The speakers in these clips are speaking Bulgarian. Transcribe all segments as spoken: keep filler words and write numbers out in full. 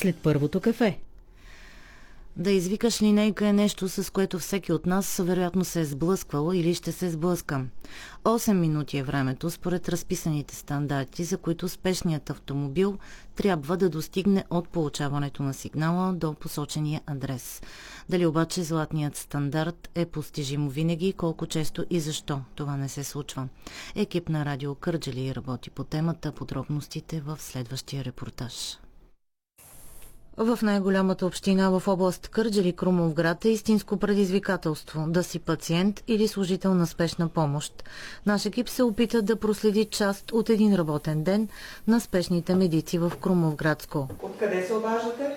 след първото кафе. Да извикаш линейка е нещо, с което всеки от нас вероятно се е сблъсквал или ще се сблъска. осем минути е времето според разписаните стандарти, за които спешният автомобил трябва да достигне от получаването на сигнала до посочения адрес. Дали обаче златният стандарт е постижимо винаги, колко често и защо това не се случва? Екип на Радио Кърджали работи по темата, подробностите в следващия репортаж. В най-голямата община в област Кърджали, Крумовград, е истинско предизвикателство да си пациент или служител на спешна помощ. Наш екип се опита да проследи част от един работен ден на спешните медици в Крумовградско. Откъде се обаждате?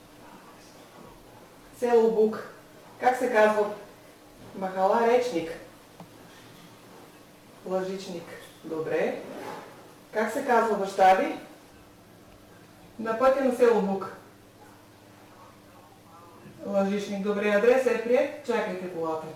Село Бук. Как се казва? Махала Речник. Лъжичник. Добре. Как се казва баща ви? На пътя на село Бук. Лъжичник. Добре, адрес е прият. Чакайте колата.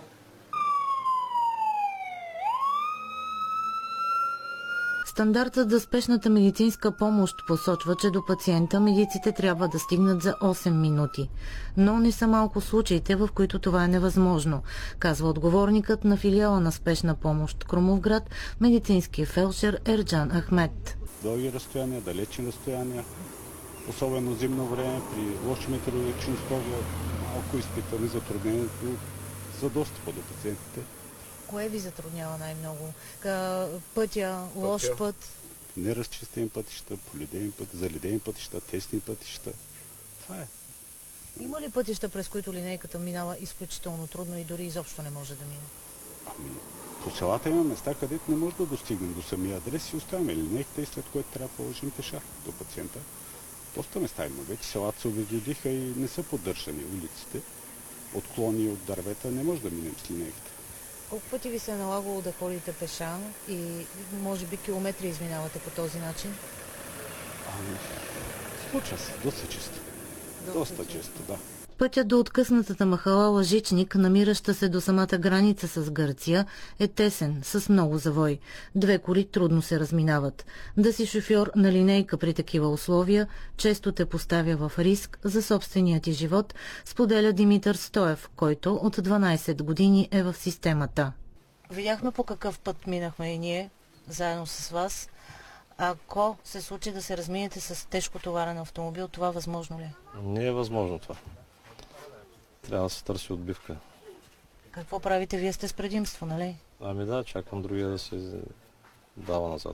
Стандартът за спешната медицинска помощ посочва, че до пациента медиците трябва да стигнат за осем минути. Но не са малко случаите, в които това е невъзможно, казва отговорникът на филиала на спешна помощ Крумовград, медицински фелдшер Ерджан Ахмед. Дълги разстояния, далечни разстояния, особено зимно време, при лоши метеорологични условия, малко изпитване затруднението за достъпа до пациентите. Кое ви затруднява най-много? Пътя, лош Пътя, път? Неразчистени пътища, полидени път, заледени пътища, тесни пътища. Това е. Има ли пътища, през които линейката минава изключително трудно и дори изобщо не може да мине? Ами, по селата има места, където не може да достигнем до самия адрес и оставяме линейката и след което трябва да положим пеша до пациента. Доста места има. Вече селата се обезлюдиха и не са поддържани улиците. Отклони от дървета не може да минем с линейката. Колко пъти ви се е налагало да ходите пеша и може би километри изминавате по този начин? Ами, случва се. Доста често. Доста, Доста често, да. Пътят до откъснатата махала Лъжичник, намираща се до самата граница с Гърция, е тесен, с много завой. Две коли трудно се разминават. Да си шофьор на линейка при такива условия често те поставя в риск за собствения ти живот, споделя Димитър Стоев, който от дванайсет години е в системата. Видяхме по какъв път минахме и ние, заедно с вас. Ако се случи да се разминете с тежко товарен автомобил, това възможно ли е? Не е възможно това. Трябва да се търси отбивка. Какво правите? Вие сте с предимство, нали? Ами да, чакам другия да се дава назад.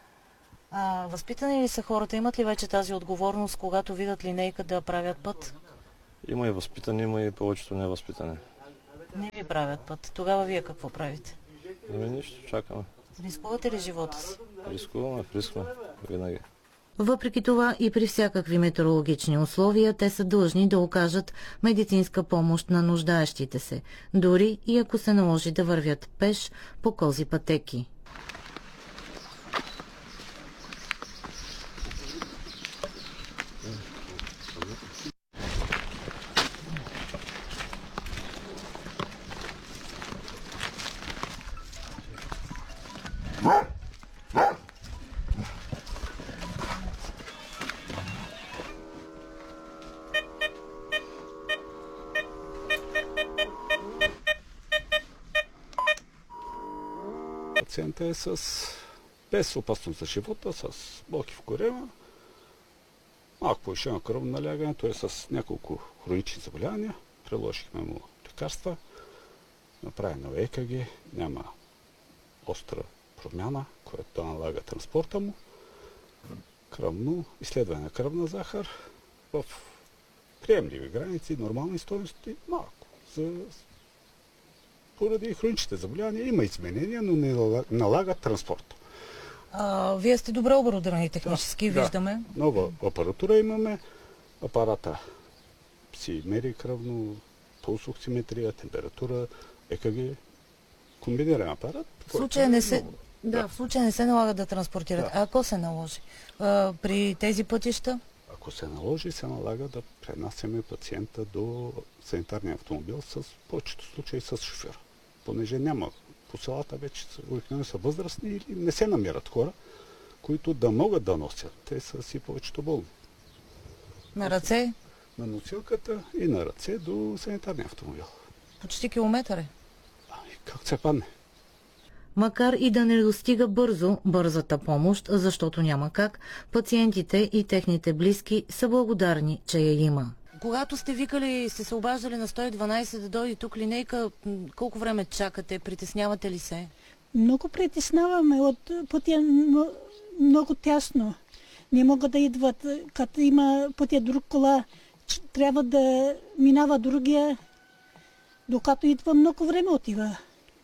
А, възпитани ли са хората? Имат ли вече тази отговорност, когато видят линейка да правят път? Има и възпитани, има и повечето невъзпитани. Не ви правят път. Тогава вие какво правите? Ами нищо, чакаме. Рискувате ли живота си? Рискуваме, в риск сме, винаги. Въпреки това и при всякакви метеорологични условия те са длъжни да окажат медицинска помощ на нуждаещите се, дори и ако се наложи да вървят пеш по кози пътеки. Пациентът е с без опасност за живота, с болки в корема, малко повишено кръвно налягане, той е с няколко хронични заболявания, приложихме му лекарства, направено Е К Г, няма остра промяна, която да налага транспорта му, кръвно, изследване на кръвна захар в приемливи граници, нормални стойности, малко. За Поради хроничните заболявания има изменения, но не налагат транспорт. А, вие сте добре оборудвани технически, да, виждаме. Да, нова апаратура имаме. Апарата си мери кръвно, пулсоксиметрия, температура, Е К Г, комбиниран апарат. В случая не се, да, да. В случая не се налага да транспортират. Да. А ако се наложи? А, при тези пътища? Ако се наложи, се налага да пренасяме пациента до санитарния автомобил, с повечето случаи с шофьор. Понеже няма по селата вече обикновено са възрастни или не се намират хора, които да могат да носят. Те са си повечето болни. На ръце? На носилката и на ръце до санитарния автомобил. Почти километър е. Ами, как се падне? Макар и да не достига бързо бързата помощ, защото няма как, пациентите и техните близки са благодарни, че я има. Когато сте викали, сте се обаждали на сто и дванайсет да дойде тук линейка, колко време чакате, притеснявате ли се? Много притесняваме, от пътя много тясно. Не могат да идват, като има пътя друг кола, трябва да минава другия, докато идва много време отива.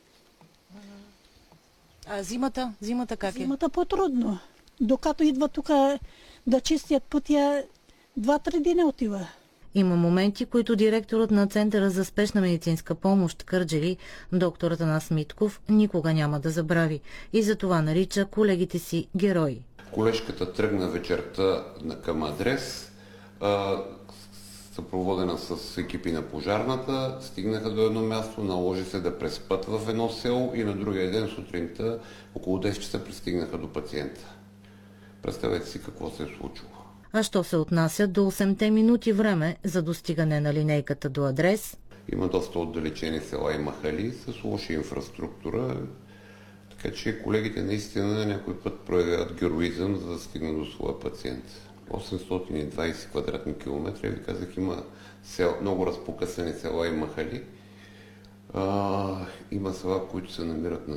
А зимата? Зимата как е? Зимата по-трудно. Докато идва тук да чистят пътя, два-три дни отива. Има моменти, които директорът на Центъра за спешна медицинска помощ Кърджали, доктор Атанас Митков, никога няма да забрави и затова нарича колегите си герои. Колежката тръгна вечерта към адрес, съпроводена с екипи на пожарната, стигнаха до едно място, наложи се да преспът в едно село и на другия ден сутринта около десет часа пристигнаха до пациента. Представете си какво се е случило. А що се отнася до осемте минути време за достигане на линейката до адрес? Има доста отдалечени села и махали с лоша инфраструктура, така че колегите наистина някой път проявяват героизъм, за да стигнат до своя пациент. осемстотин и двайсет квадратни километра, ви казах, има сел, много разпокъсани села и махали. А, има села, които се намират на